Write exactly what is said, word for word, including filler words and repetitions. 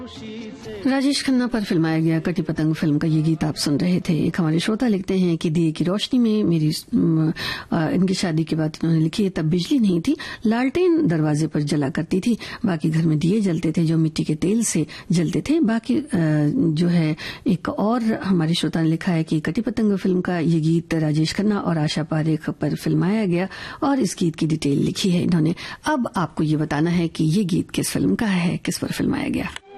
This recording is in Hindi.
राजेश खन्ना पर फिल्माया गया कटी पतंग फिल्म का ये गीत आप सुन रहे थे। एक हमारे श्रोता लिखते हैं कि दिए की रोशनी में मेरी आ, इनकी शादी के बाद उन्होंने लिखी है, तब बिजली नहीं थी, लालटेन दरवाजे पर जला करती थी, बाकी घर में दिए जलते थे जो मिट्टी के तेल से जलते थे। बाकी आ, जो है एक और हमारे श्रोता ने लिखा है कि कटी पतंग फिल्म का ये गीत राजेश खन्ना और आशा पारेख पर फिल्माया गया और इस गीत की डिटेल लिखी है इन्होंने। अब आपको ये बताना है कि ये गीत किस फिल्म का है, किस पर फिल्माया गया।